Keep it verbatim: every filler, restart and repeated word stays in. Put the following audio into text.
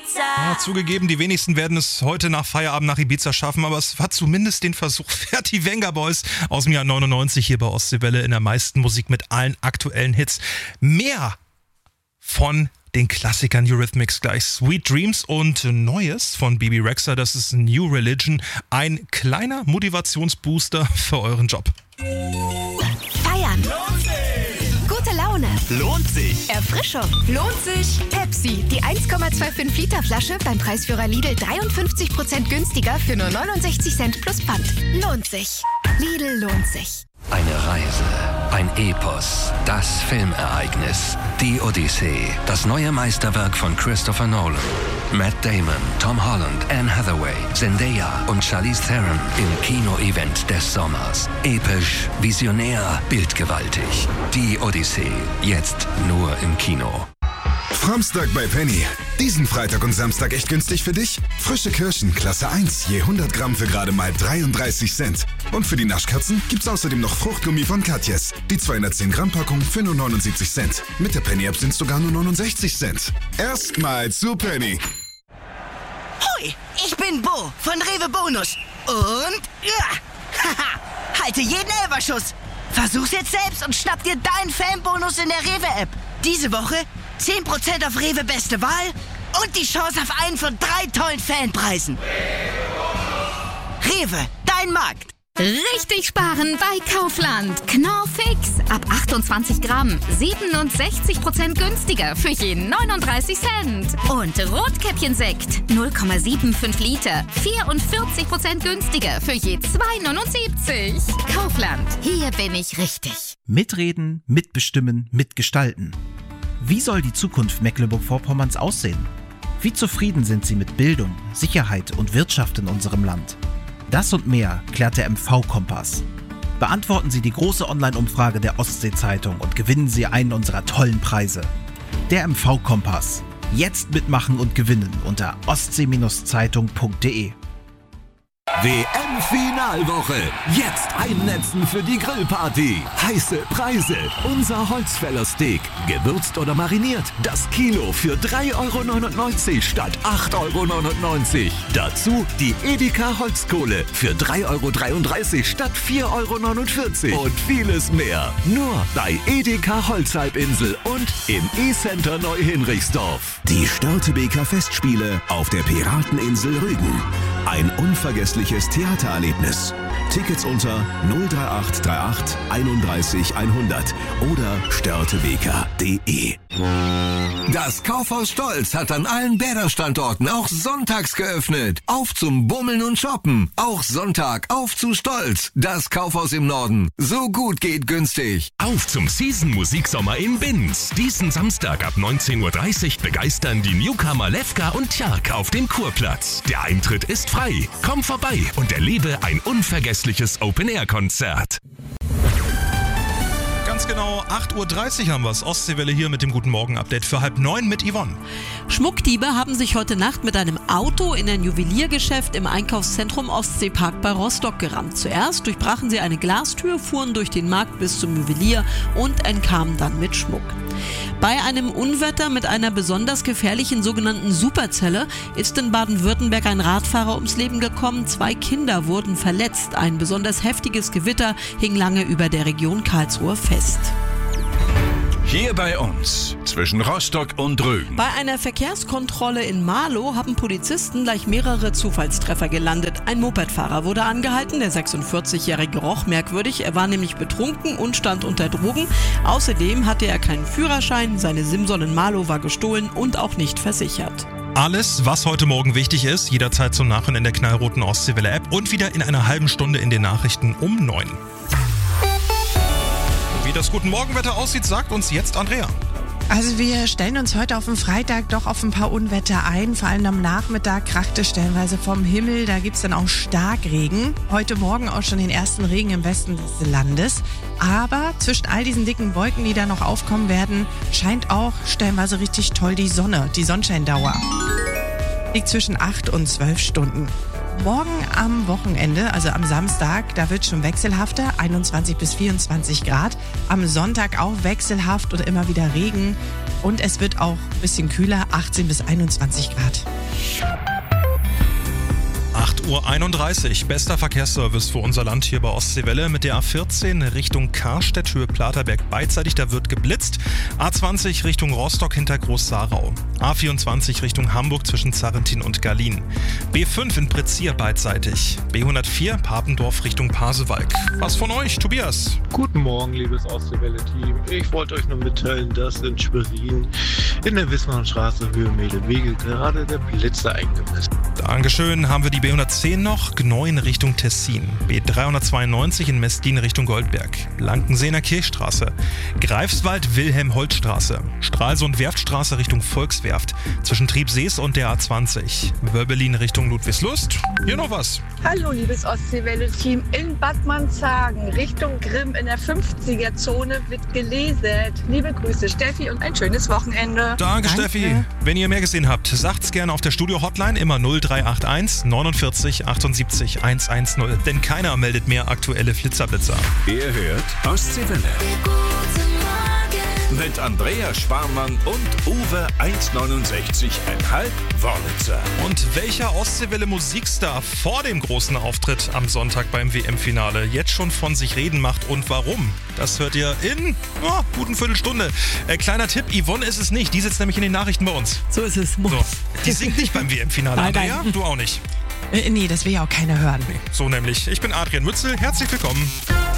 Ibiza. Ja, zugegeben, die wenigsten werden es heute nach Feierabend nach Ibiza schaffen, aber es war zumindest den Versuch. Fertig Venga Boys aus dem Jahr neunundneunzig hier bei Ostseewelle in der meisten Musik mit allen aktuellen Hits. Mehr von den Klassikern Eurythmics gleich. Sweet Dreams und Neues von Bebe Rexha, das ist New Religion. Ein kleiner Motivationsbooster für euren Job. Feiern. Lohnt sich. Gute Laune. Lohnt sich. Erfrischung. Lohnt sich. Pepsi, die eins Komma fünfundzwanzig Liter Flasche beim Preisführer Lidl dreiundfünfzig Prozent günstiger für nur neunundsechzig Cent plus Pfand. Lohnt sich. Lidl lohnt sich. Eine Reise, ein Epos, das Filmereignis, die Odyssee, das neue Meisterwerk von Christopher Nolan. Matt Damon, Tom Holland, Anne Hathaway, Zendaya und Charlize Theron im Kino-Event des Sommers. Episch, visionär, bildgewaltig. Die Odyssee, jetzt nur im Kino. Framstag bei Penny. Diesen Freitag und Samstag echt günstig für dich? Frische Kirschen, Klasse eins, je hundert Gramm für gerade mal dreiunddreißig Cent. Und für die Naschkatzen gibt's außerdem noch Fruchtgummi von Katjes. Die zweihundertzehn Gramm Packung für nur neunundsiebzig Cent. Mit der Penny-App sind's sogar nur neunundsechzig Cent. Erstmal zu Penny. Hoi, ich bin Bo von Rewe Bonus. Und, ja, haha, halte jeden Elferschuss. Versuch's jetzt selbst und schnapp dir deinen Fanbonus in der Rewe-App. Diese Woche zehn Prozent auf Rewe Beste Wahl und die Chance auf einen von drei tollen Fanpreisen. Rewe, dein Markt. Richtig sparen bei Kaufland. Knorr Fix. Ab achtundzwanzig Gramm. siebenundsechzig Prozent günstiger für je neununddreißig Cent. Und Rotkäppchensekt. null Komma fünfundsiebzig Liter. vierundvierzig Prozent günstiger für je zwei neunundsiebzig. Kaufland. Hier bin ich richtig. Mitreden, mitbestimmen, mitgestalten. Wie soll die Zukunft Mecklenburg-Vorpommerns aussehen? Wie zufrieden sind Sie mit Bildung, Sicherheit und Wirtschaft in unserem Land? Das und mehr klärt der M V-Kompass. Beantworten Sie die große Online-Umfrage der Ostsee-Zeitung und gewinnen Sie einen unserer tollen Preise. Der M V-Kompass. Jetzt mitmachen und gewinnen unter ostsee Zeitung punkt de. W M-Finalwoche. Jetzt einnetzen für die Grillparty. Heiße Preise. Unser Holzfällersteak. Gewürzt oder mariniert. Das Kilo für drei Euro neunundneunzig statt acht Euro neunundneunzig. Dazu die Edeka Holzkohle für drei Euro dreiunddreißig statt vier Euro neunundvierzig. Und vieles mehr. Nur bei Edeka Holzhalbinsel und im E-Center Neuhinrichsdorf. Die Störtebeker Festspiele auf der Pirateninsel Rügen. Ein unvergessliches Theatererlebnis. Tickets unter null drei acht drei acht einunddreißig hundert oder störtebeker punkt de. Das Kaufhaus Stolz hat an allen Bäderstandorten auch sonntags geöffnet. Auf zum Bummeln und Shoppen. Auch Sonntag auf zu Stolz. Das Kaufhaus im Norden. So gut geht günstig. Auf zum Season-Musiksommer in Binz. Diesen Samstag ab neunzehn Uhr dreißig begeistern die Newcomer Levka und Tjark auf dem Kurplatz. Der Eintritt ist frei. Komm vorbei und erlebe ein unvergessliches Open-Air-Konzert. Ganz genau, acht Uhr dreißig haben wir es. Ostseewelle hier mit dem Guten Morgen-Update für halb neun mit Yvonne. Schmuckdiebe haben sich heute Nacht mit einem Auto in ein Juweliergeschäft im Einkaufszentrum Ostseepark bei Rostock gerammt. Zuerst durchbrachen sie eine Glastür, fuhren durch den Markt bis zum Juwelier und entkamen dann mit Schmuck. Bei einem Unwetter mit einer besonders gefährlichen sogenannten Superzelle ist in Baden-Württemberg ein Radfahrer ums Leben gekommen. Zwei Kinder wurden verletzt. Ein besonders heftiges Gewitter hing lange über der Region Karlsruhe fest. Hier bei uns, zwischen Rostock und Rügen. Bei einer Verkehrskontrolle in Marlow haben Polizisten gleich mehrere Zufallstreffer gelandet. Ein Mopedfahrer wurde angehalten, der sechsundvierzigjährige roch merkwürdig. Er war nämlich betrunken und stand unter Drogen. Außerdem hatte er keinen Führerschein, seine Simson in Marlow war gestohlen und auch nicht versichert. Alles, was heute Morgen wichtig ist, jederzeit zum Nachhören in der knallroten Ostseewelle-App und wieder in einer halben Stunde in den Nachrichten um neun. Wie das Guten Morgenwetter aussieht, sagt uns jetzt Andrea. Also wir stellen uns heute auf den Freitag doch auf ein paar Unwetter ein. Vor allem am Nachmittag kracht es stellenweise vom Himmel. Da gibt es dann auch Starkregen. Heute Morgen auch schon den ersten Regen im Westen des Landes. Aber zwischen all diesen dicken Wolken, die da noch aufkommen werden, scheint auch stellenweise richtig toll die Sonne. Die Sonnenscheindauer liegt zwischen acht und zwölf Stunden. Morgen am Wochenende, also am Samstag, da wird schon wechselhafter, einundzwanzig bis vierundzwanzig Grad. Am Sonntag auch wechselhaft und immer wieder Regen. Und es wird auch ein bisschen kühler, achtzehn bis einundzwanzig Grad. acht Uhr einunddreißig, bester Verkehrsservice für unser Land hier bei Ostseewelle mit der A vierzehn Richtung Karstedt, Höhe Platerberg beidseitig, da wird geblitzt. A zwanzig Richtung Rostock hinter Groß-Sarau. A vierundzwanzig Richtung Hamburg zwischen Zarrentin und Gallien. B fünf in Prezier beidseitig. B hundertvier Papendorf Richtung Pasewalk. Was von euch, Tobias? Guten Morgen, liebes Ostseewelle-Team. Ich wollte euch nur mitteilen, dass in Schwerin in der Wismannstraße Höhe Mädelwege gerade der Blitzer eingemessen. Dankeschön. Haben wir die B hundertzehn noch, Gneu in Richtung Tessin. B dreihundertzweiundneunzig in Mestlin Richtung Goldberg. Blankenseener Kirchstraße. Greifswald Wilhelm-Holt-Straße. Stralsund-Werftstraße Richtung Volkswerft. Zwischen Triebsees und der A zwanzig. Wörbelin Richtung Ludwigslust. Hier noch was. Hallo, liebes Ostseewelle-Team. In Bad Manshagen Richtung Grimm in der fünfziger-Zone wird geleset. Liebe Grüße, Steffi, und ein schönes Wochenende. Danke, Danke. Steffi. Wenn ihr mehr gesehen habt, sagt's gerne auf der Studio-Hotline, immer null drei acht eins neunundvierzig achtundsiebzig hundertzehn. Denn keiner meldet mehr aktuelle Flitzerblitzer. Ihr hört Ostseewelle. Mit Andrea Sparmann und Uwe eins neunundsechzig Komma fünf Wörlitzer. Und welcher Ostseewelle-Musikstar vor dem großen Auftritt am Sonntag beim W M-Finale jetzt schon von sich reden macht und warum? Das hört ihr in oh, guten Viertelstunde. Äh, kleiner Tipp, Yvonne ist es nicht. Die sitzt nämlich in den Nachrichten bei uns. So ist es. So, die singt nicht beim W M-Finale. Nein, Andrea, nein. du auch nicht. Äh, nee, das will ja auch keiner hören. So nämlich. Ich bin Adrian Mützel. Herzlich willkommen.